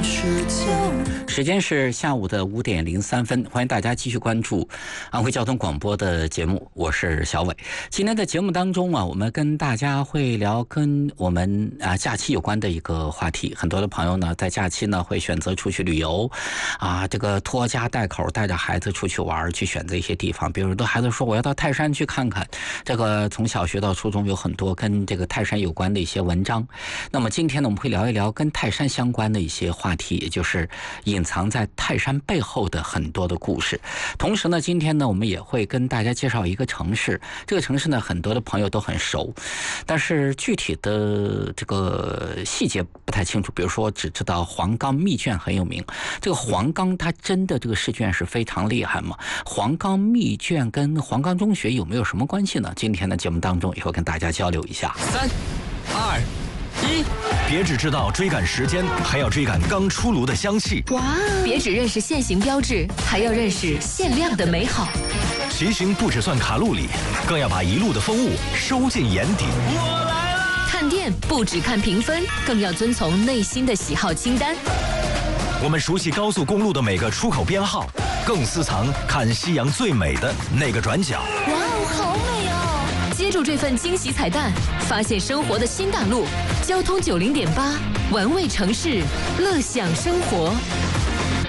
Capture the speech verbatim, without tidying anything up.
时间是下午的五点零三分，欢迎大家继续关注安徽交通广播的节目，我是小伟。今天的节目当中啊，我们跟大家会聊跟我们啊假期有关的一个话题。很多的朋友呢，在假期呢会选择出去旅游，啊，这个拖家带口带着孩子出去玩，去选择一些地方。比如有的孩子说我要到泰山去看看，这个从小学到初中有很多跟这个泰山有关的一些文章。那么今天呢，我们会聊一聊跟泰山相关的一些话题，也就是隐藏在泰山背后的很多的故事。同时呢，今天呢，我们也会跟大家介绍一个城市。这个城市呢，很多的朋友都很熟，但是具体的这个细节不太清楚。比如说，只知道黄冈密卷很有名。这个黄冈它真的这个试卷是非常厉害吗？黄冈密卷跟黄冈中学有没有什么关系呢？今天的节目当中也会跟大家交流一下。 三、二。一， 别只知道追赶时间，还要追赶刚出炉的香气。 哇！别只认识限行标志，还要认识限量的美好。 骑行不只算卡路里，更要把一路的风物收进眼底。 我来了！ 看店不只看评分，更要遵从内心的喜好清单。 我们熟悉高速公路的每个出口编号，更私藏看夕阳最美的那个转角。 哇哦，好美哦！接住这份惊喜彩蛋，发现生活的新大陆。交通九零点八，玩味城市，乐享生活。